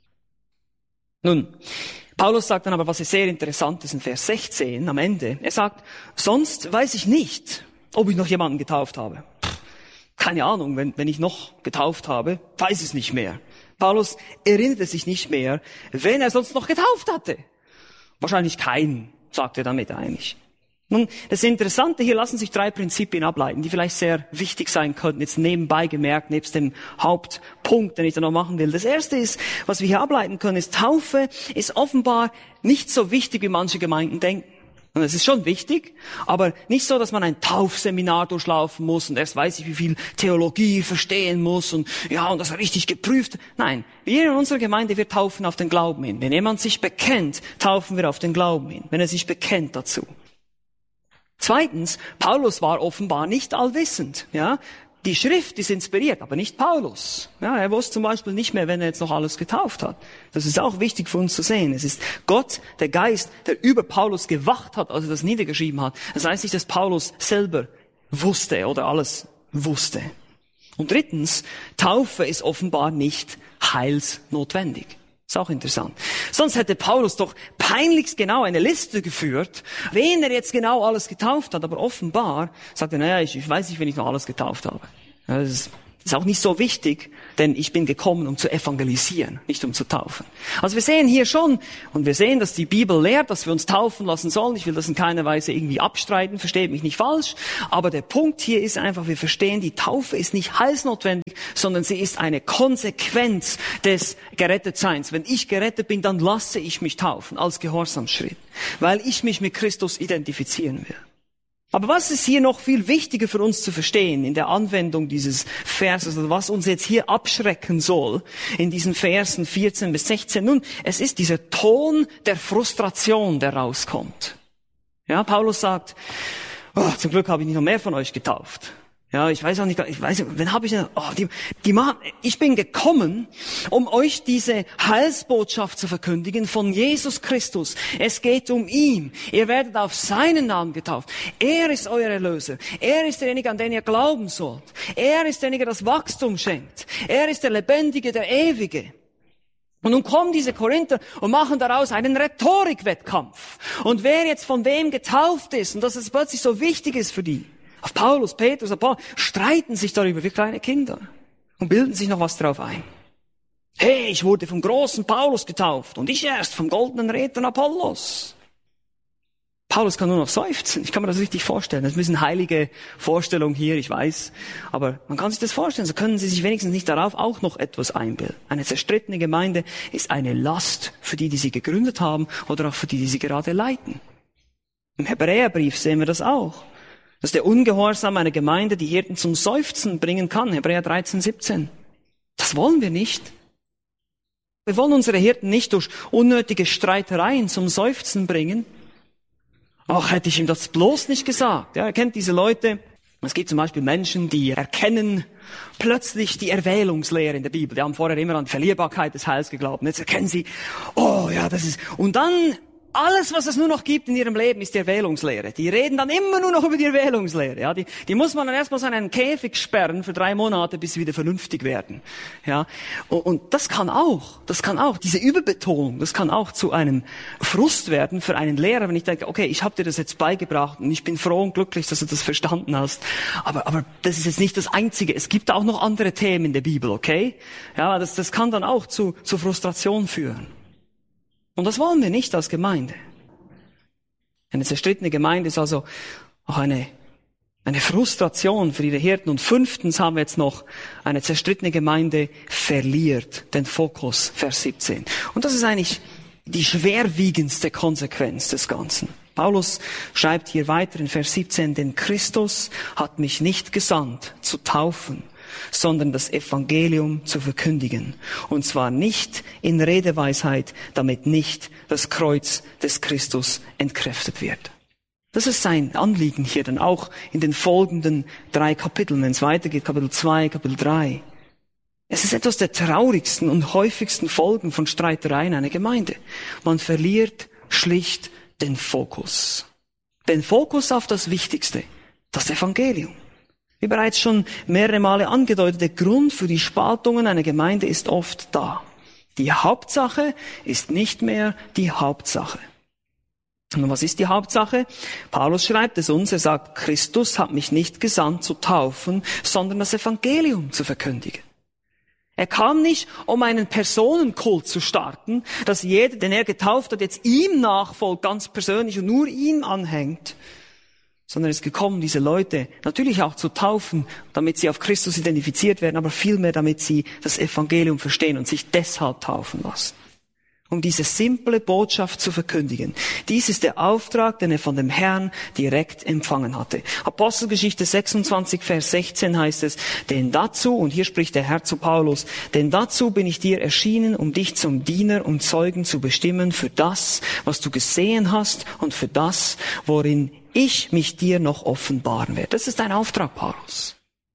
Nun, Paulus sagt dann aber, was sehr interessant ist in Vers 16 am Ende. Er sagt, sonst weiß ich nicht, ob ich noch jemanden getauft habe. Keine Ahnung, wenn ich noch getauft habe, weiß es nicht mehr. Paulus erinnerte sich nicht mehr, wen er sonst noch getauft hatte. Wahrscheinlich keinen, sagt er damit eigentlich. Nun, das Interessante hier, lassen sich 3 Prinzipien ableiten, die vielleicht sehr wichtig sein könnten, jetzt nebenbei gemerkt, nebst dem Hauptpunkt, den ich da noch machen will. Das erste ist, was wir hier ableiten können, ist, Taufe ist offenbar nicht so wichtig, wie manche Gemeinden denken. Und es ist schon wichtig, aber nicht so, dass man ein Taufseminar durchlaufen muss und erst weiß ich, wie viel Theologie verstehen muss und das richtig geprüft. Nein, wir in unserer Gemeinde, wir taufen auf den Glauben hin. Wenn jemand sich bekennt, taufen wir auf den Glauben hin, wenn er sich bekennt dazu. Zweitens, Paulus war offenbar nicht allwissend, ja. Die Schrift ist inspiriert, aber nicht Paulus. Ja, er wusste zum Beispiel nicht mehr, wenn er jetzt noch alles getauft hat. Das ist auch wichtig für uns zu sehen. Es ist Gott, der Geist, der über Paulus gewacht hat, als er das niedergeschrieben hat. Das heißt nicht, dass Paulus selber wusste oder alles wusste. Und drittens, Taufe ist offenbar nicht heilsnotwendig. Ist auch interessant. Sonst hätte Paulus doch peinlichst genau eine Liste geführt, wen er jetzt genau alles getauft hat. Aber offenbar sagt er, ich weiß nicht, wen ich noch alles getauft habe. Ja, das ist auch nicht so wichtig, denn ich bin gekommen, um zu evangelisieren, nicht um zu taufen. Also wir sehen hier schon, und wir sehen, dass die Bibel lehrt, dass wir uns taufen lassen sollen. Ich will das in keiner Weise irgendwie abstreiten, versteht mich nicht falsch. Aber der Punkt hier ist einfach, wir verstehen, die Taufe ist nicht heilsnotwendig, sondern sie ist eine Konsequenz des Gerettetseins. Wenn ich gerettet bin, dann lasse ich mich taufen als Gehorsamsschritt, weil ich mich mit Christus identifizieren will. Aber was ist hier noch viel wichtiger für uns zu verstehen in der Anwendung dieses Verses, also was uns jetzt hier abschrecken soll in diesen Versen 14 bis 16? Nun, es ist dieser Ton der Frustration, der rauskommt. Ja, Paulus sagt, zum Glück habe ich nicht noch mehr von euch getauft. Ja, ich weiß, wen habe ich denn? Ich bin gekommen, um euch diese Heilsbotschaft zu verkündigen von Jesus Christus. Es geht um ihn. Ihr werdet auf seinen Namen getauft. Er ist euer Erlöser. Er ist derjenige, an den ihr glauben sollt. Er ist derjenige, der das Wachstum schenkt. Er ist der Lebendige, der Ewige. Und nun kommen diese Korinther und machen daraus einen Rhetorikwettkampf. Und wer jetzt von wem getauft ist und dass es plötzlich so wichtig ist für die. Auf Paulus, Petrus, Apollos, streiten sich darüber wie kleine Kinder und bilden sich noch was drauf ein. Hey, ich wurde vom großen Paulus getauft und ich erst vom goldenen Redner Apollos. Paulus kann nur noch seufzen. Ich kann mir das richtig vorstellen. Das ist ein bisschen heilige Vorstellung hier, ich weiß. Aber man kann sich das vorstellen. So können Sie sich wenigstens nicht darauf auch noch etwas einbilden. Eine zerstrittene Gemeinde ist eine Last für die, die sie gegründet haben oder auch für die, die sie gerade leiten. Im Hebräerbrief sehen wir das auch. Das ist der Ungehorsam einer Gemeinde, die Hirten zum Seufzen bringen kann. Hebräer 13, 17. Das wollen wir nicht. Wir wollen unsere Hirten nicht durch unnötige Streitereien zum Seufzen bringen. Ach, hätte ich ihm das bloß nicht gesagt. Ja, er kennt diese Leute. Es gibt zum Beispiel Menschen, die erkennen plötzlich die Erwählungslehre in der Bibel. Die haben vorher immer an die Verlierbarkeit des Heils geglaubt. Und jetzt erkennen sie, das ist... Und dann... Alles, was es nur noch gibt in ihrem Leben, ist die Erwählungslehre. Die reden dann immer nur noch über die Erwählungslehre. Ja, die muss man dann erstmal so in einen Käfig sperren für 3 Monate, bis sie wieder vernünftig werden. Ja, und das kann auch, diese Überbetonung, das kann auch zu einem Frust werden für einen Lehrer, wenn ich denke, okay, ich habe dir das jetzt beigebracht und ich bin froh und glücklich, dass du das verstanden hast. Aber das ist jetzt nicht das Einzige. Es gibt auch noch andere Themen in der Bibel, okay? Ja, das kann dann auch zu Frustration führen. Und das wollen wir nicht als Gemeinde. Eine zerstrittene Gemeinde ist also auch eine Frustration für ihre Hirten. Und 5. haben wir jetzt noch, eine zerstrittene Gemeinde verliert den Fokus, Vers 17. Und das ist eigentlich die schwerwiegendste Konsequenz des Ganzen. Paulus schreibt hier weiter in Vers 17, denn Christus hat mich nicht gesandt, zu taufen, sondern das Evangelium zu verkündigen. Und zwar nicht in Redeweisheit, damit nicht das Kreuz des Christus entkräftet wird. Das ist sein Anliegen hier dann auch in den folgenden 3 Kapiteln, wenn es weitergeht, Kapitel 2, Kapitel 3. Es ist etwas der traurigsten und häufigsten Folgen von Streitereien einer Gemeinde. Man verliert schlicht den Fokus. Den Fokus auf das Wichtigste, das Evangelium. Wie bereits schon mehrere Male angedeutet, der Grund für die Spaltungen einer Gemeinde ist oft da. Die Hauptsache ist nicht mehr die Hauptsache. Und was ist die Hauptsache? Paulus schreibt es uns, er sagt, Christus hat mich nicht gesandt zu taufen, sondern das Evangelium zu verkündigen. Er kam nicht, um einen Personenkult zu starten, dass jeder, den er getauft hat, jetzt ihm nachfolgt, ganz persönlich und nur ihm anhängt, sondern er ist gekommen, diese Leute natürlich auch zu taufen, damit sie auf Christus identifiziert werden, aber vielmehr, damit sie das Evangelium verstehen und sich deshalb taufen lassen. Um diese simple Botschaft zu verkündigen. Dies ist der Auftrag, den er von dem Herrn direkt empfangen hatte. Apostelgeschichte 26, Vers 16 heißt es, denn dazu, und hier spricht der Herr zu Paulus, denn dazu bin ich dir erschienen, um dich zum Diener und Zeugen zu bestimmen für das, was du gesehen hast und für das, worin ich mich dir noch offenbaren werde. Das ist ein Auftrag, Paulus.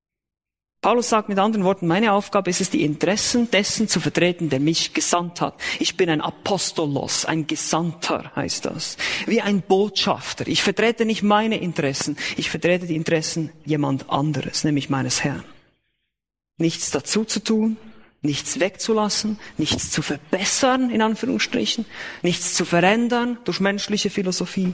Paulus sagt mit anderen Worten, meine Aufgabe ist es, die Interessen dessen zu vertreten, der mich gesandt hat. Ich bin ein Apostolos, ein Gesandter heißt das. Wie ein Botschafter. Ich vertrete nicht meine Interessen, ich vertrete die Interessen jemand anderes, nämlich meines Herrn. Nichts dazu zu tun, nichts wegzulassen, nichts zu verbessern, in Anführungsstrichen, nichts zu verändern durch menschliche Philosophie.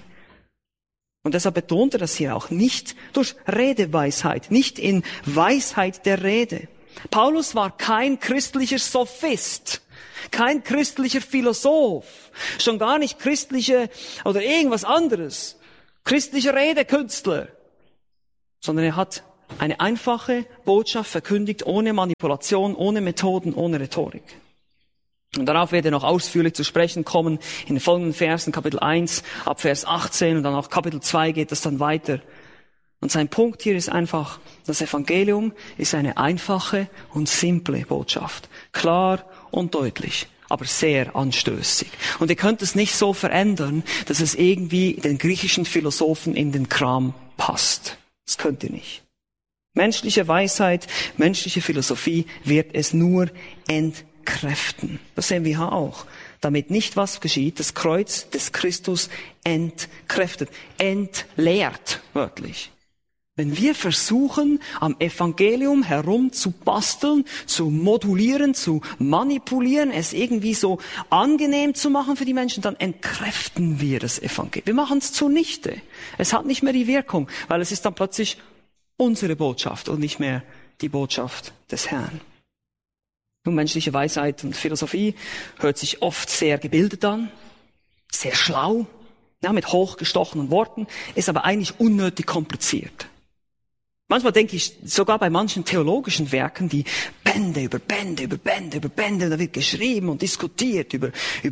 Und deshalb betont er das hier auch, nicht durch Redeweisheit, nicht in Weisheit der Rede. Paulus war kein christlicher Sophist, kein christlicher Philosoph, schon gar nicht christliche oder irgendwas anderes, christlicher Redekünstler, sondern er hat eine einfache Botschaft verkündigt, ohne Manipulation, ohne Methoden, ohne Rhetorik. Und darauf wird er noch ausführlich zu sprechen kommen in den folgenden Versen, Kapitel 1 ab Vers 18 und dann auch Kapitel 2 geht das dann weiter. Und sein Punkt hier ist einfach, das Evangelium ist eine einfache und simple Botschaft. Klar und deutlich, aber sehr anstößig. Und ihr könnt es nicht so verändern, dass es irgendwie den griechischen Philosophen in den Kram passt. Das könnt ihr nicht. Menschliche Weisheit, menschliche Philosophie wird es nur entkräften. Das sehen wir hier auch. Damit nicht was geschieht, das Kreuz des Christus entkräftet, entleert, wörtlich. Wenn wir versuchen, am Evangelium herumzubasteln, zu modulieren, zu manipulieren, es irgendwie so angenehm zu machen für die Menschen, dann entkräften wir das Evangelium. Wir machen es zunichte. Es hat nicht mehr die Wirkung, weil es ist dann plötzlich unsere Botschaft und nicht mehr die Botschaft des Herrn. Nun, menschliche Weisheit und Philosophie hört sich oft sehr gebildet an, sehr schlau, ja, mit hochgestochenen Worten, ist aber eigentlich unnötig kompliziert. Manchmal denke ich, sogar bei manchen theologischen Werken, die Bände über Bände über Bände über Bände, da wird geschrieben und diskutiert über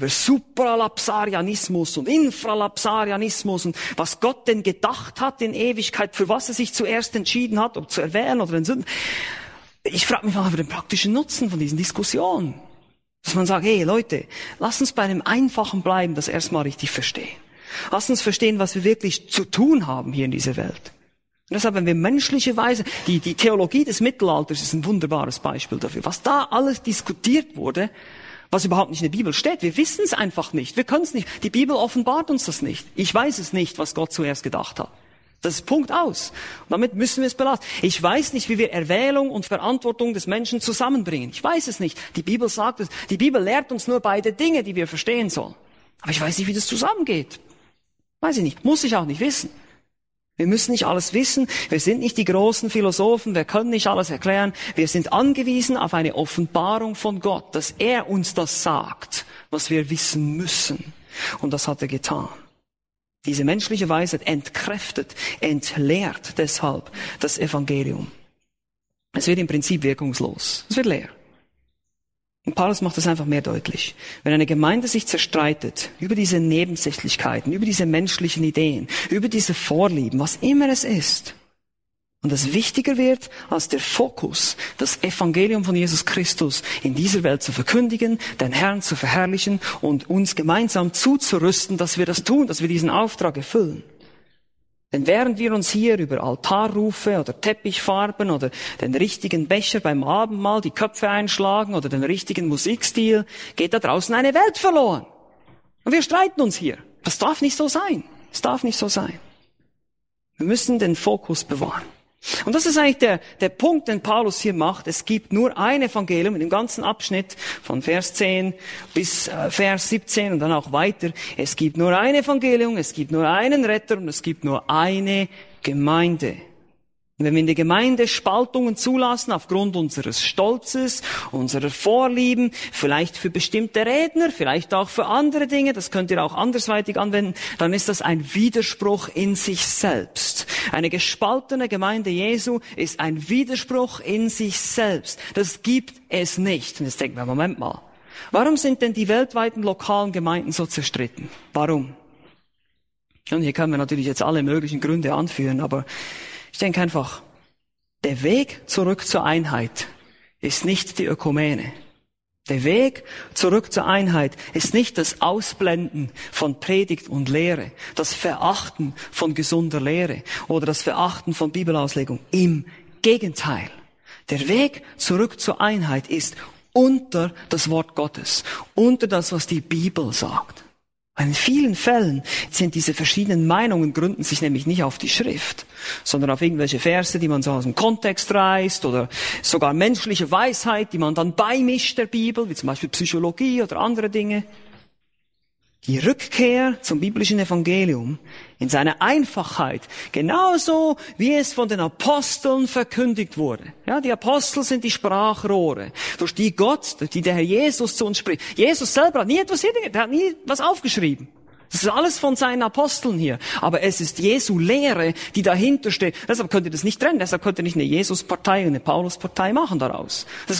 Supralapsarianismus und Infralapsarianismus und was Gott denn gedacht hat in Ewigkeit, für was er sich zuerst entschieden hat, ob zu erwählen oder den Sünden. Ich frage mich mal über den praktischen Nutzen von diesen Diskussionen. Dass man sagt, hey Leute, lasst uns bei einem Einfachen bleiben, das erstmal richtig verstehen. Lasst uns verstehen, was wir wirklich zu tun haben hier in dieser Welt. Und deshalb, wenn wir menschliche Weise, die Theologie des Mittelalters ist ein wunderbares Beispiel dafür, was da alles diskutiert wurde, was überhaupt nicht in der Bibel steht. Wir wissen es einfach nicht. Wir können es nicht. Die Bibel offenbart uns das nicht. Ich weiß es nicht, was Gott zuerst gedacht hat. Das ist Punkt aus. Und damit müssen wir es belassen. Ich weiß nicht, wie wir Erwählung und Verantwortung des Menschen zusammenbringen. Ich weiß es nicht. Die Bibel sagt es. Die Bibel lehrt uns nur beide Dinge, die wir verstehen sollen. Aber ich weiß nicht, wie das zusammengeht. Weiß ich nicht. Muss ich auch nicht wissen. Wir müssen nicht alles wissen. Wir sind nicht die großen Philosophen. Wir können nicht alles erklären. Wir sind angewiesen auf eine Offenbarung von Gott, dass er uns das sagt, was wir wissen müssen. Und das hat er getan. Diese menschliche Weisheit entkräftet, entleert deshalb das Evangelium. Es wird im Prinzip wirkungslos. Es wird leer. Und Paulus macht das einfach mehr deutlich. Wenn eine Gemeinde sich zerstreitet über diese Nebensächlichkeiten, über diese menschlichen Ideen, über diese Vorlieben, was immer es ist, und es wichtiger wird als der Fokus, das Evangelium von Jesus Christus in dieser Welt zu verkündigen, den Herrn zu verherrlichen und uns gemeinsam zuzurüsten, dass wir das tun, dass wir diesen Auftrag erfüllen. Denn während wir uns hier über Altarrufe oder Teppichfarben oder den richtigen Becher beim Abendmahl die Köpfe einschlagen oder den richtigen Musikstil, geht da draußen eine Welt verloren. Und wir streiten uns hier. Das darf nicht so sein. Das darf nicht so sein. Wir müssen den Fokus bewahren. Und das ist eigentlich der Punkt, den Paulus hier macht. Es gibt nur ein Evangelium in dem ganzen Abschnitt von Vers 10 bis Vers 17 und dann auch weiter. Es gibt nur ein Evangelium, es gibt nur einen Retter und es gibt nur eine Gemeinde. Und wenn wir in der Gemeinde Spaltungen zulassen aufgrund unseres Stolzes, unserer Vorlieben, vielleicht für bestimmte Redner, vielleicht auch für andere Dinge, das könnt ihr auch andersweitig anwenden, dann ist das ein Widerspruch in sich selbst. Eine gespaltene Gemeinde Jesu ist ein Widerspruch in sich selbst. Das gibt es nicht. Und jetzt denken wir, Moment mal, warum sind denn die weltweiten lokalen Gemeinden so zerstritten? Warum? Und hier können wir natürlich jetzt alle möglichen Gründe anführen, aber ich denke einfach, der Weg zurück zur Einheit ist nicht die Ökumene. Der Weg zurück zur Einheit ist nicht das Ausblenden von Predigt und Lehre, das Verachten von gesunder Lehre oder das Verachten von Bibelauslegung. Im Gegenteil. Der Weg zurück zur Einheit ist unter das Wort Gottes, unter das, was die Bibel sagt. In vielen Fällen sind diese verschiedenen Meinungen, gründen sich nämlich nicht auf die Schrift, sondern auf irgendwelche Verse, die man so aus dem Kontext reißt oder sogar menschliche Weisheit, die man dann beimischt der Bibel, wie zum Beispiel Psychologie oder andere Dinge. Die Rückkehr zum biblischen Evangelium in seiner Einfachheit, genauso wie es von den Aposteln verkündigt wurde. Ja, die Apostel sind die Sprachrohre, durch die der Herr Jesus zu uns spricht. Jesus selber hat nie er hat nie was aufgeschrieben. Das ist alles von seinen Aposteln hier. Aber es ist Jesu Lehre, die dahinter steht. Deshalb könnt ihr das nicht trennen. Deshalb könnt ihr nicht eine Jesus-Partei und eine Paulus-Partei machen daraus. Das